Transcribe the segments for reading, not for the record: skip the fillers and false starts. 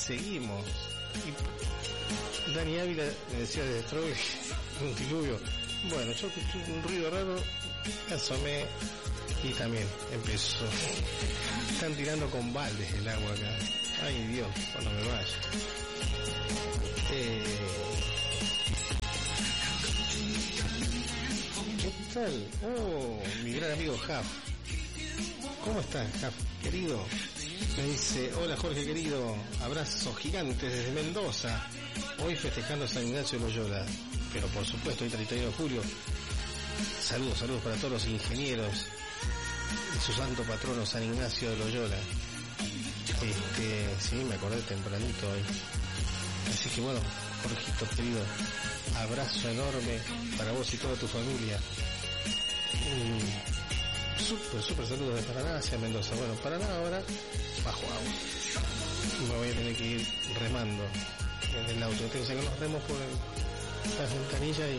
seguimos. Y Dani Ávila me decía de Strobe, un diluvio. Bueno, yo escuché un ruido raro, me asomé y también empezó. Están tirando con baldes el agua acá. Ay Dios, cuando me vaya. ¿Qué tal? Oh, mi gran amigo Jaf. ¿Cómo estás, Jaf, querido? Me dice, hola Jorge querido, abrazos gigantes desde Mendoza. Hoy festejando San Ignacio de Loyola. Pero por supuesto, hoy 31 de julio. Saludos para todos los ingenieros y su santo patrono San Ignacio de Loyola. Sí, me acordé tempranito hoy. Así que bueno, Jorgito querido, abrazo enorme para vos y toda tu familia. Súper saludos de Paraná hacia Mendoza. Bueno, Paraná ahora bajo agua. Me voy a tener que ir remando en el auto. Tengo que sacar los remos por las ventanillas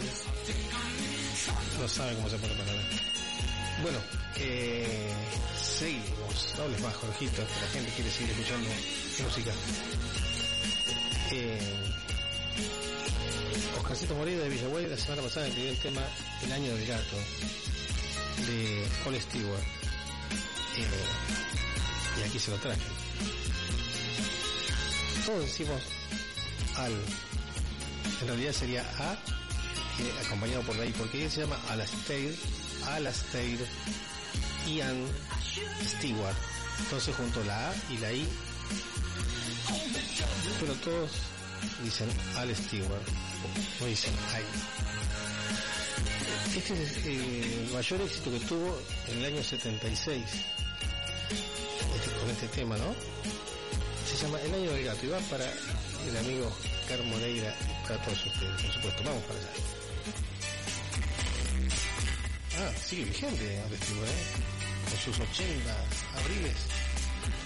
y no sabe cómo se pone Paraná. Bueno, seguimos. No hables más, Jorgito, que la gente quiere seguir escuchando música. Oscarcito Moreno de Villaguay la semana pasada escribió el tema El Año del Gato de Paul Stewart, y aquí se lo traje. Todos decimos al, en realidad sería a, acompañado por la I, porque ella se llama Alastair Ian Stewart. Entonces junto la A y la I, pero todos dicen Al Stewart, no dicen ay. Este es el mayor éxito que tuvo en el año 76 con este tema, ¿no? Se llama El Año del Gato y va para el amigo Oscar Moreira y para todos ustedes, por supuesto. Vamos para allá. Sigue vigente Al Stewart, con sus 80 abriles.